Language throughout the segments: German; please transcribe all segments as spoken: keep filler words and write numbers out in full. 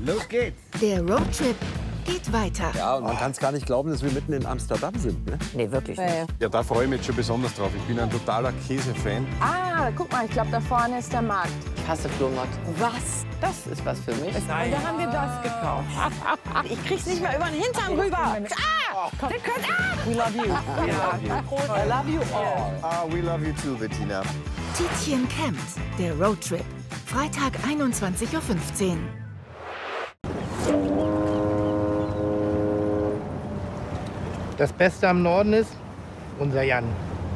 Los geht's. Der Roadtrip geht weiter. Ja, und man kann es gar nicht glauben, dass wir mitten in Amsterdam sind. Ne? Nee, wirklich nicht. Ja, da freue ich mich jetzt schon besonders drauf. Ich bin ein totaler Käse-Fan. Ah, guck mal, ich glaube, da vorne ist der Markt. Ich hasse Flohmarkt. Was? Das ist was für mich. Und da haben wir das gekauft. Ich krieg's nicht mehr über den Hintern rüber. Ah! Ah! We love you. We love you. I love you all. Ah, we love you too, Bettina. Tietjen campt. Der Roadtrip. Freitag einundzwanzig Uhr fünfzehn. Das Beste am Norden ist unser Jan.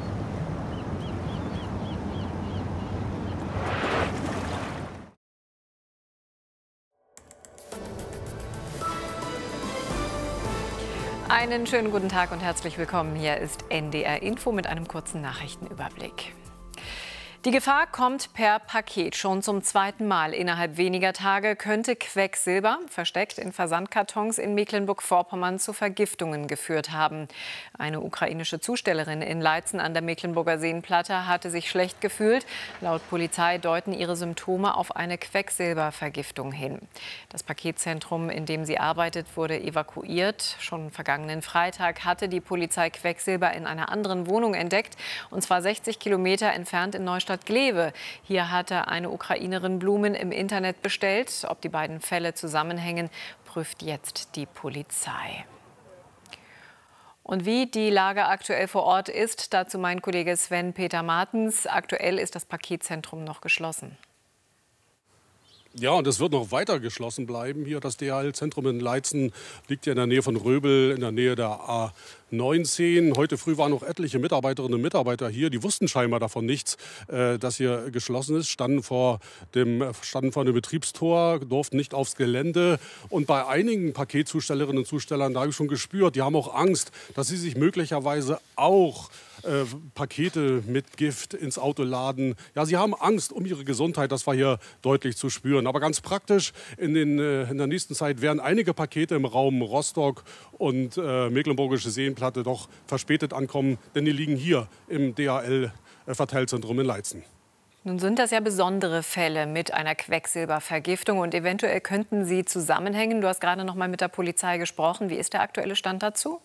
Einen schönen guten Tag und herzlich willkommen. Hier ist N D R Info mit einem kurzen Nachrichtenüberblick. Die Gefahr kommt per Paket. Schon zum zweiten Mal innerhalb weniger Tage könnte Quecksilber, versteckt in Versandkartons in Mecklenburg-Vorpommern, zu Vergiftungen geführt haben. Eine ukrainische Zustellerin in Leitzen an der Mecklenburger Seenplatte hatte sich schlecht gefühlt. Laut Polizei deuten ihre Symptome auf eine Quecksilbervergiftung hin. Das Paketzentrum, in dem sie arbeitet, wurde evakuiert. Schon vergangenen Freitag hatte die Polizei Quecksilber in einer anderen Wohnung entdeckt, und zwar sechzig Kilometer entfernt in Neustadt Glewe. Hier hatte eine Ukrainerin Blumen im Internet bestellt. Ob die beiden Fälle zusammenhängen, prüft jetzt die Polizei. Und wie die Lage aktuell vor Ort ist, dazu mein Kollege Sven-Peter Martens. Aktuell ist das Paketzentrum noch geschlossen. Ja, und es wird noch weiter geschlossen bleiben. Hier das D H L-Zentrum in Leitzen liegt ja in der Nähe von Röbel, in der Nähe der A neunzehn. Heute früh waren noch etliche Mitarbeiterinnen und Mitarbeiter hier. Die wussten scheinbar davon nichts, äh, dass hier geschlossen ist. Standen vor dem, standen vor dem Betriebstor, durften nicht aufs Gelände. Und bei einigen Paketzustellerinnen und Zustellern, da habe ich schon gespürt, die haben auch Angst, dass sie sich möglicherweise auch äh, Pakete mit Gift ins Auto laden. Ja, sie haben Angst um ihre Gesundheit, das war hier deutlich zu spüren. Aber ganz praktisch, in, den, äh, in der nächsten Zeit werden einige Pakete im Raum Rostock und äh, Mecklenburgische Seenplatte doch verspätet ankommen, denn die liegen hier im D H L-Verteilzentrum in Leitzen. Nun sind das ja besondere Fälle mit einer Quecksilbervergiftung und eventuell könnten sie zusammenhängen. Du hast gerade noch mal mit der Polizei gesprochen. Wie ist der aktuelle Stand dazu?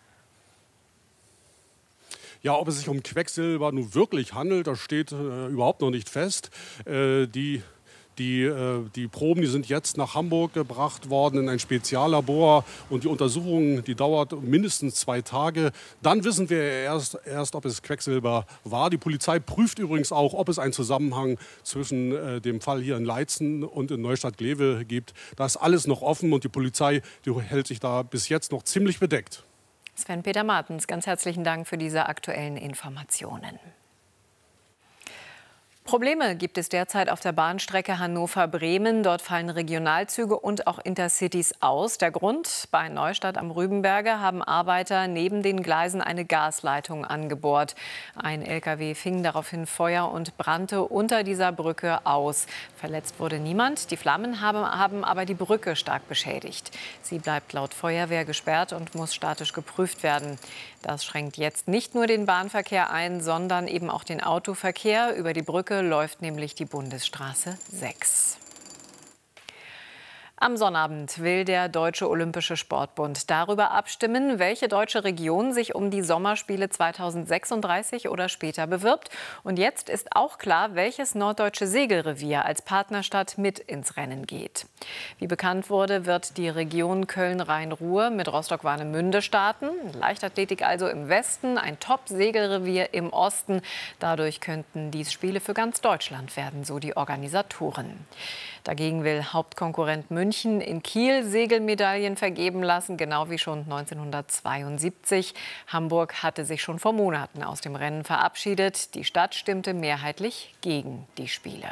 Ja, ob es sich um Quecksilber nun wirklich handelt, das steht äh, überhaupt noch nicht fest. Äh, die Die, äh, die Proben, die sind jetzt nach Hamburg gebracht worden in ein Speziallabor, und die Untersuchung, die dauert mindestens zwei Tage. Dann wissen wir erst, erst, ob es Quecksilber war. Die Polizei prüft übrigens auch, ob es einen Zusammenhang zwischen äh, dem Fall hier in Leitzen und in Neustadt-Glewe gibt. Da ist alles noch offen, und die Polizei, die hält sich da bis jetzt noch ziemlich bedeckt. Sven-Peter Martens, ganz herzlichen Dank für diese aktuellen Informationen. Probleme gibt es derzeit auf der Bahnstrecke Hannover-Bremen. Dort fallen Regionalzüge und auch Intercities aus. Der Grund: bei Neustadt am Rübenberge haben Arbeiter neben den Gleisen eine Gasleitung angebohrt. Ein L K W fing daraufhin Feuer und brannte unter dieser Brücke aus. Verletzt wurde niemand. Die Flammen haben, haben aber die Brücke stark beschädigt. Sie bleibt laut Feuerwehr gesperrt und muss statisch geprüft werden. Das schränkt jetzt nicht nur den Bahnverkehr ein, sondern eben auch den Autoverkehr. Über die Brücke läuft nämlich die Bundesstraße sechs. Am Sonnabend will der Deutsche Olympische Sportbund darüber abstimmen, welche deutsche Region sich um die Sommerspiele zweitausendsechsunddreißig oder später bewirbt. Und jetzt ist auch klar, welches norddeutsche Segelrevier als Partnerstadt mit ins Rennen geht. Wie bekannt wurde, wird die Region Köln-Rhein-Ruhr mit Rostock-Warnemünde starten. Leichtathletik also im Westen, ein Top-Segelrevier im Osten. Dadurch könnten dies Spiele für ganz Deutschland werden, so die Organisatoren. Dagegen will Hauptkonkurrent München in Kiel Segelmedaillen vergeben lassen, genau wie schon neunzehnhundertzweiundsiebzig. Hamburg hatte sich schon vor Monaten aus dem Rennen verabschiedet. Die Stadt stimmte mehrheitlich gegen die Spiele.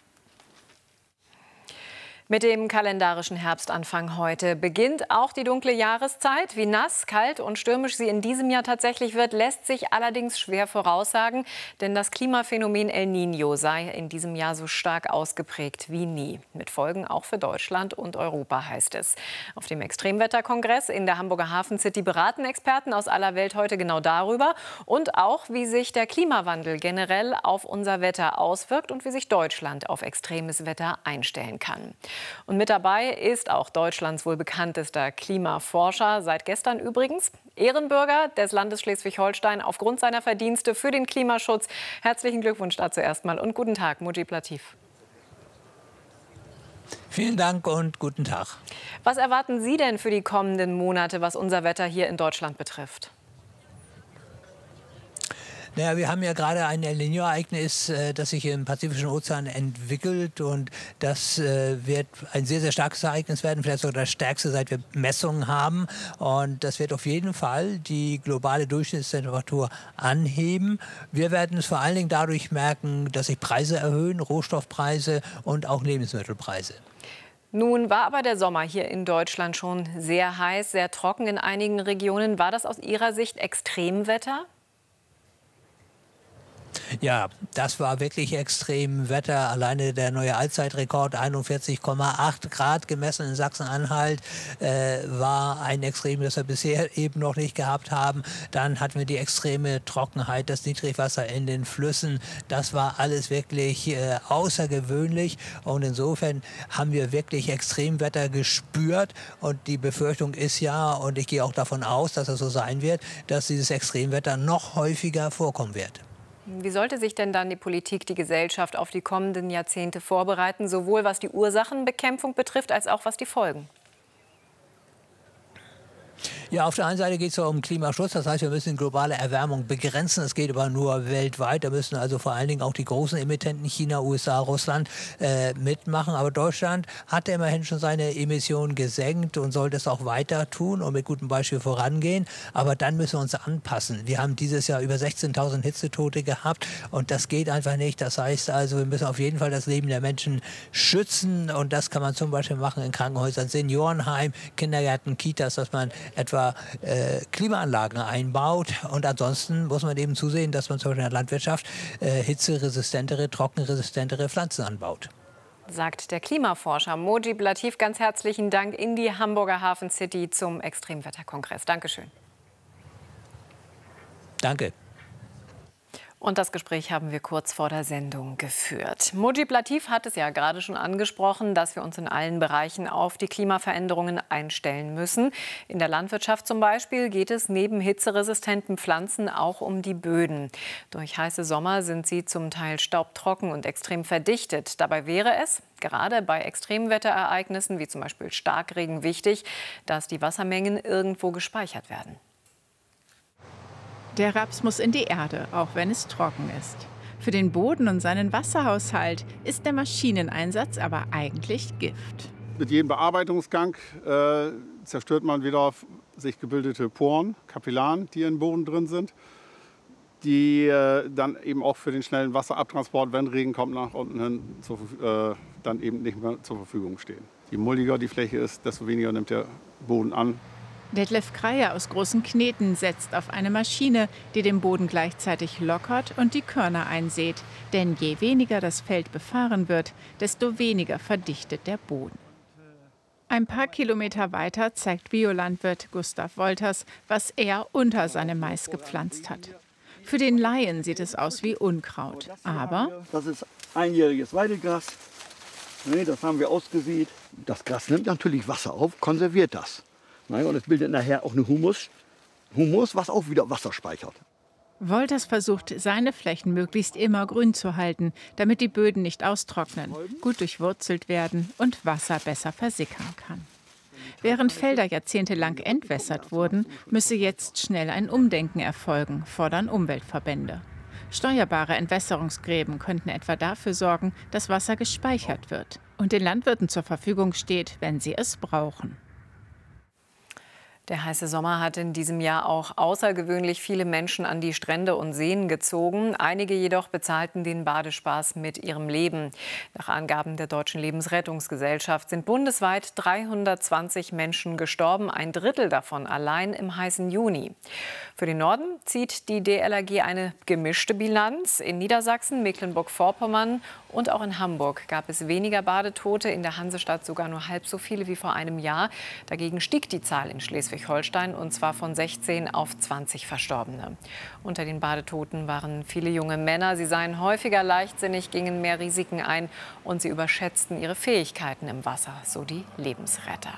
Mit dem kalendarischen Herbstanfang heute beginnt auch die dunkle Jahreszeit. Wie nass, kalt und stürmisch sie in diesem Jahr tatsächlich wird, lässt sich allerdings schwer voraussagen. Denn das Klimaphänomen El Niño sei in diesem Jahr so stark ausgeprägt wie nie. Mit Folgen auch für Deutschland und Europa, heißt es. Auf dem Extremwetterkongress in der Hamburger Hafen City beraten Experten aus aller Welt heute genau darüber. Und auch, wie sich der Klimawandel generell auf unser Wetter auswirkt und wie sich Deutschland auf extremes Wetter einstellen kann. Und mit dabei ist auch Deutschlands wohl bekanntester Klimaforscher, seit gestern übrigens, Ehrenbürger des Landes Schleswig-Holstein aufgrund seiner Verdienste für den Klimaschutz. Herzlichen Glückwunsch dazu erstmal und guten Tag, Mujib Latif. Vielen Dank und guten Tag. Was erwarten Sie denn für die kommenden Monate, was unser Wetter hier in Deutschland betrifft? Naja, wir haben ja gerade ein El Niño-Ereignis, äh, das sich im Pazifischen Ozean entwickelt. Und das äh, wird ein sehr, sehr starkes Ereignis werden, vielleicht sogar das stärkste, seit wir Messungen haben. Und das wird auf jeden Fall die globale Durchschnittstemperatur anheben. Wir werden es vor allen Dingen dadurch merken, dass sich Preise erhöhen, Rohstoffpreise und auch Lebensmittelpreise. Nun war aber der Sommer hier in Deutschland schon sehr heiß, sehr trocken in einigen Regionen. War das aus Ihrer Sicht Extremwetter? Ja, das war wirklich extrem Wetter. Alleine der neue Allzeitrekord, einundvierzig Komma acht Grad gemessen in Sachsen-Anhalt, äh, war ein Extrem, das wir bisher eben noch nicht gehabt haben. Dann hatten wir die extreme Trockenheit, das Niedrigwasser in den Flüssen. Das war alles wirklich äh, außergewöhnlich. Und insofern haben wir wirklich Extremwetter gespürt. Und die Befürchtung ist ja, und ich gehe auch davon aus, dass es so sein wird, dass dieses Extremwetter noch häufiger vorkommen wird. Wie sollte sich denn dann die Politik, die Gesellschaft auf die kommenden Jahrzehnte vorbereiten, sowohl was die Ursachenbekämpfung betrifft, als auch was die Folgen? Ja, auf der einen Seite geht es ja um Klimaschutz, das heißt, wir müssen die globale Erwärmung begrenzen. Es geht aber nur weltweit. Da müssen also vor allen Dingen auch die großen Emittenten, China, U S A, Russland, äh, mitmachen. Aber Deutschland hat immerhin schon seine Emissionen gesenkt und soll das auch weiter tun und mit gutem Beispiel vorangehen. Aber dann müssen wir uns anpassen. Wir haben dieses Jahr über sechzehntausend Hitzetote gehabt und das geht einfach nicht. Das heißt also, wir müssen auf jeden Fall das Leben der Menschen schützen und das kann man zum Beispiel machen in Krankenhäusern, Seniorenheim, Kindergärten, Kitas, dass man etwa Äh, Klimaanlagen einbaut. Und ansonsten muss man eben zusehen, dass man zum Beispiel in der Landwirtschaft äh, hitzeresistentere, trockenresistentere Pflanzen anbaut. Sagt der Klimaforscher Mujib Latif. Ganz herzlichen Dank in die Hamburger Hafen City zum Extremwetterkongress. Dankeschön. Danke. Und das Gespräch haben wir kurz vor der Sendung geführt. Mujib Latif hat es ja gerade schon angesprochen, dass wir uns in allen Bereichen auf die Klimaveränderungen einstellen müssen. In der Landwirtschaft zum Beispiel geht es neben hitzeresistenten Pflanzen auch um die Böden. Durch heiße Sommer sind sie zum Teil staubtrocken und extrem verdichtet. Dabei wäre es gerade bei Extremwetterereignissen wie zum Beispiel Starkregen wichtig, dass die Wassermengen irgendwo gespeichert werden. Der Raps muss in die Erde, auch wenn es trocken ist. Für den Boden und seinen Wasserhaushalt ist der Maschineneinsatz aber eigentlich Gift. Mit jedem Bearbeitungsgang äh, zerstört man wieder sich gebildete Poren, Kapillaren, die im Boden drin sind, die äh, dann eben auch für den schnellen Wasserabtransport, wenn Regen kommt, nach unten hin zu, äh, dann eben nicht mehr zur Verfügung stehen. Je muldiger die Fläche ist, desto weniger nimmt der Boden an. Detlef Kreier aus Großen Kneten setzt auf eine Maschine, die den Boden gleichzeitig lockert und die Körner einsät. Denn je weniger das Feld befahren wird, desto weniger verdichtet der Boden. Ein paar Kilometer weiter zeigt Biolandwirt Gustav Wolters, was er unter seinem Mais gepflanzt hat. Für den Laien sieht es aus wie Unkraut, aber... Das ist einjähriges Weidegras. Das haben wir ausgesät. Das Gras nimmt natürlich Wasser auf, konserviert das. Und es bildet nachher auch eine Humus, Humus, was auch wieder Wasser speichert. Wolters versucht, seine Flächen möglichst immer grün zu halten, damit die Böden nicht austrocknen, gut durchwurzelt werden und Wasser besser versickern kann. Während Felder jahrzehntelang entwässert wurden, müsse jetzt schnell ein Umdenken erfolgen, fordern Umweltverbände. Steuerbare Entwässerungsgräben könnten etwa dafür sorgen, dass Wasser gespeichert wird und den Landwirten zur Verfügung steht, wenn sie es brauchen. Der heiße Sommer hat in diesem Jahr auch außergewöhnlich viele Menschen an die Strände und Seen gezogen. Einige jedoch bezahlten den Badespaß mit ihrem Leben. Nach Angaben der Deutschen Lebensrettungsgesellschaft sind bundesweit dreihundertzwanzig Menschen gestorben, ein Drittel davon allein im heißen Juni. Für den Norden zieht die D L R G eine gemischte Bilanz. In Niedersachsen, Mecklenburg-Vorpommern Und auch in Hamburg gab es weniger Badetote, in der Hansestadt sogar nur halb so viele wie vor einem Jahr. Dagegen stieg die Zahl in Schleswig-Holstein, und zwar von sechzehn auf zwanzig Verstorbene. Unter den Badetoten waren viele junge Männer. Sie seien häufiger leichtsinnig, gingen mehr Risiken ein und sie überschätzten ihre Fähigkeiten im Wasser, so die Lebensretter.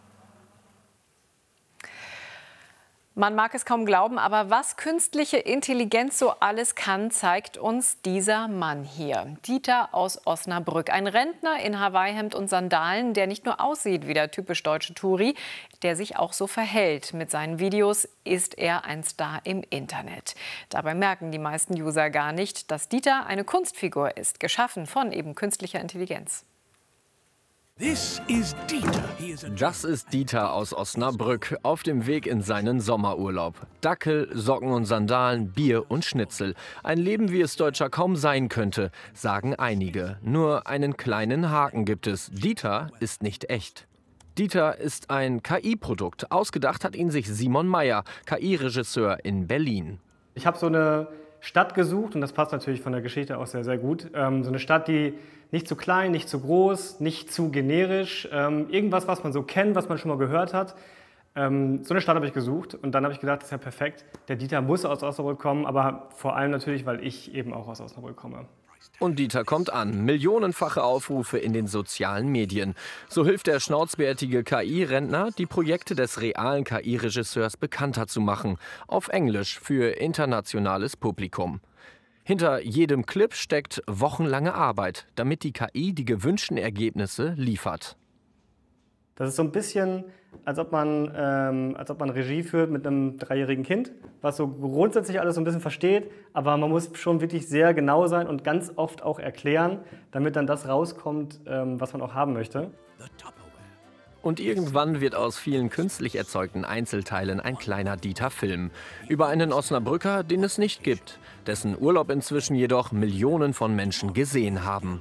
Man mag es kaum glauben, aber was künstliche Intelligenz so alles kann, zeigt uns dieser Mann hier. Dieter aus Osnabrück, ein Rentner in Hawaii-Hemd und Sandalen, der nicht nur aussieht wie der typisch deutsche Touri, der sich auch so verhält. Mit seinen Videos ist er ein Star im Internet. Dabei merken die meisten User gar nicht, dass Dieter eine Kunstfigur ist, geschaffen von eben künstlicher Intelligenz. Das ist Dieter aus Osnabrück auf dem Weg in seinen Sommerurlaub. Dackel, Socken und Sandalen, Bier und Schnitzel. Ein Leben, wie es Deutscher kaum sein könnte, sagen einige. Nur einen kleinen Haken gibt es. Dieter ist nicht echt. Dieter ist ein K I-Produkt. Ausgedacht hat ihn sich Simon Meyer, K I-Regisseur in Berlin. Ich habe so eine Stadt gesucht, und das passt natürlich von der Geschichte auch sehr, sehr gut. Ähm, so eine Stadt, die nicht zu klein, nicht zu groß, nicht zu generisch. Ähm, irgendwas, was man so kennt, was man schon mal gehört hat. Ähm, so eine Stadt habe ich gesucht, und dann habe ich gedacht, das ist ja perfekt. Der Dieter muss aus Osnabrück kommen, aber vor allem natürlich, weil ich eben auch aus Osnabrück komme. Und Dieter kommt an. Millionenfache Aufrufe in den sozialen Medien. So hilft der schnauzbärtige K I-Rentner, die Projekte des realen K I-Regisseurs bekannter zu machen. Auf Englisch für internationales Publikum. Hinter jedem Clip steckt wochenlange Arbeit, damit die K I die gewünschten Ergebnisse liefert. Das ist so ein bisschen, als ob man, ähm, als ob man Regie führt mit einem dreijährigen Kind, was so grundsätzlich alles so ein bisschen versteht, aber man muss schon wirklich sehr genau sein und ganz oft auch erklären, damit dann das rauskommt, ähm, was man auch haben möchte. Und irgendwann wird aus vielen künstlich erzeugten Einzelteilen ein kleiner Dieter-Film. Über einen Osnabrücker, den es nicht gibt, dessen Urlaub inzwischen jedoch Millionen von Menschen gesehen haben.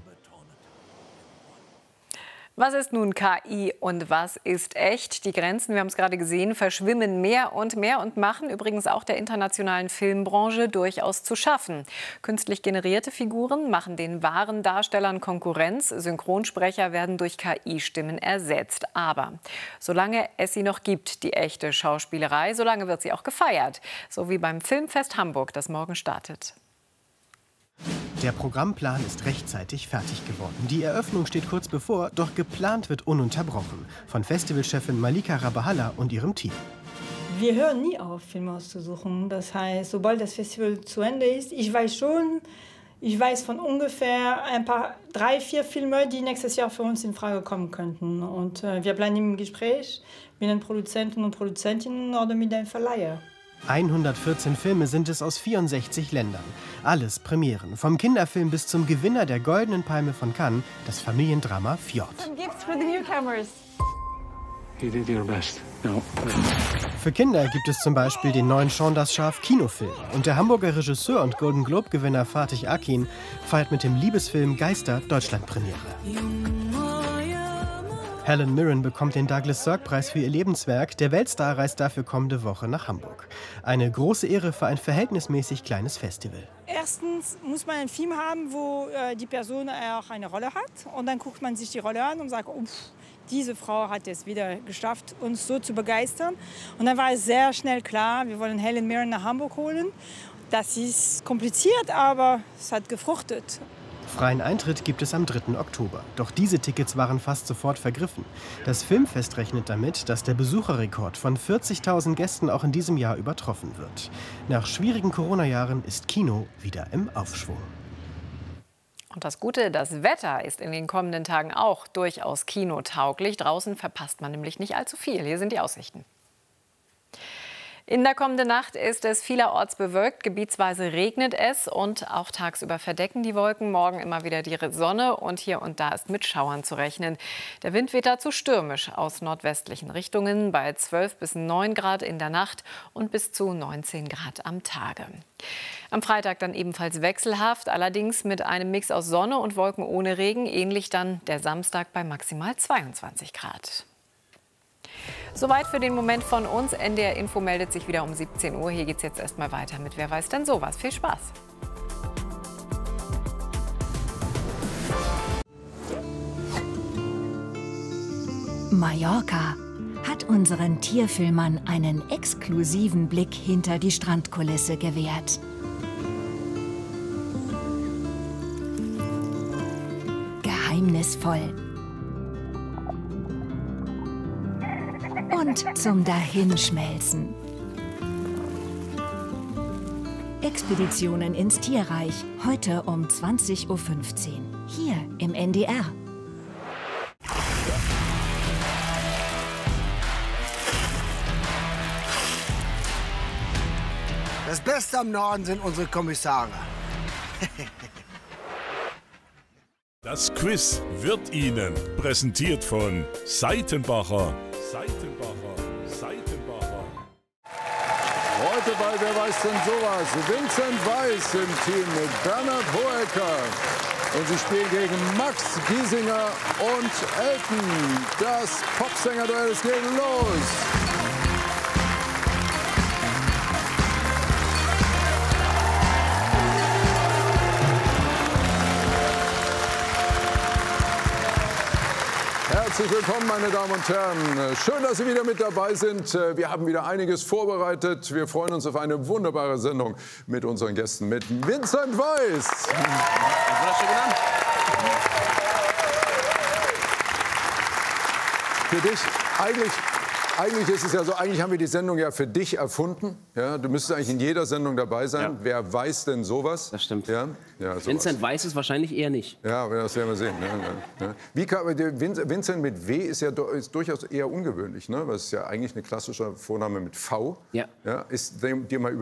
Was ist nun K I und was ist echt? Die Grenzen, wir haben es gerade gesehen, verschwimmen mehr und mehr und machen übrigens auch der internationalen Filmbranche durchaus zu schaffen. Künstlich generierte Figuren machen den wahren Darstellern Konkurrenz. Synchronsprecher werden durch K I-Stimmen ersetzt. Aber solange es sie noch gibt, die echte Schauspielerei, solange wird sie auch gefeiert. So wie beim Filmfest Hamburg, das morgen startet. Der Programmplan ist rechtzeitig fertig geworden. Die Eröffnung steht kurz bevor, doch geplant wird ununterbrochen. Von Festivalchefin Malika Rabahalla und ihrem Team. Wir hören nie auf, Filme auszusuchen. Das heißt, sobald das Festival zu Ende ist, ich weiß schon, ich weiß von ungefähr ein paar, drei, vier Filme, die nächstes Jahr für uns in Frage kommen könnten. Und äh, wir bleiben im Gespräch mit den Produzenten und Produzentinnen oder mit den Verleihern. hundertvierzehn Filme sind es aus vierundsechzig Ländern. Alles Premieren, vom Kinderfilm bis zum Gewinner der Goldenen Palme von Cannes, das Familiendrama Fjord. Für Kinder gibt es zum Beispiel den neuen Sean das Schaf Kinofilm. Und der Hamburger Regisseur und Golden Globe-Gewinner Fatih Akin feiert mit dem Liebesfilm Geister Deutschlandpremiere. Helen Mirren bekommt den Douglas-Sirk-Preis für ihr Lebenswerk. Der Weltstar reist dafür kommende Woche nach Hamburg. Eine große Ehre für ein verhältnismäßig kleines Festival. Erstens muss man einen Film haben, wo äh, die Person auch eine Rolle hat. Und dann guckt man sich die Rolle an und sagt, oh, diese Frau hat es wieder geschafft, uns so zu begeistern. Und dann war es sehr schnell klar, wir wollen Helen Mirren nach Hamburg holen. Das ist kompliziert, aber es hat gefruchtet. Freien Eintritt gibt es am dritten Oktober. Doch diese Tickets waren fast sofort vergriffen. Das Filmfest rechnet damit, dass der Besucherrekord von vierzigtausend Gästen auch in diesem Jahr übertroffen wird. Nach schwierigen Corona-Jahren ist Kino wieder im Aufschwung. Und das Gute, das Wetter ist in den kommenden Tagen auch durchaus kinotauglich. Draußen verpasst man nämlich nicht allzu viel. Hier sind die Aussichten. In der kommenden Nacht ist es vielerorts bewölkt, gebietsweise regnet es und auch tagsüber verdecken die Wolken. Morgen immer wieder die Sonne und hier und da ist mit Schauern zu rechnen. Der Wind weht dazu stürmisch aus nordwestlichen Richtungen bei zwölf bis neun Grad in der Nacht und bis zu neunzehn Grad am Tage. Am Freitag dann ebenfalls wechselhaft, allerdings mit einem Mix aus Sonne und Wolken ohne Regen. Ähnlich dann der Samstag bei maximal zweiundzwanzig Grad. Soweit für den Moment von uns. N D R Info meldet sich wieder um siebzehn Uhr. Hier geht es jetzt erstmal weiter mit Wer weiß denn sowas. Viel Spaß! Mallorca hat unseren Tierfilmern einen exklusiven Blick hinter die Strandkulisse gewährt. Geheimnisvoll und zum Dahinschmelzen. Expeditionen ins Tierreich, heute um zwanzig Uhr fünfzehn, hier im N D R. Das Beste am Norden sind unsere Kommissare. Das Quiz wird Ihnen präsentiert von Seitenbacher. Seitenbacher, Seitenbacher. Heute bei Wer weiß denn sowas? Vincent Weiss im Team mit Bernhard Hoeker. Und sie spielen gegen Max Giesinger und Elton. Das Popsänger-Duell, es geht los. Herzlich willkommen, meine Damen und Herren. Schön, dass Sie wieder mit dabei sind. Wir haben wieder einiges vorbereitet. Wir freuen uns auf eine wunderbare Sendung mit unseren Gästen, mit Vincent Weiss. Für dich eigentlich... Eigentlich ist es ja so, eigentlich haben wir die Sendung ja für dich erfunden. Ja, du müsstest eigentlich in jeder Sendung dabei sein. Ja. Wer weiß denn sowas? Das stimmt. Ja? Ja, Vincent weiß es wahrscheinlich eher nicht. Ja, das werden wir sehen. Ja, ja. Wie kann, Vincent mit W ist ja ist durchaus eher ungewöhnlich, ne? Weil es ist ja eigentlich ein klassischer Vorname mit V. Ja. Ja, ist dir mal über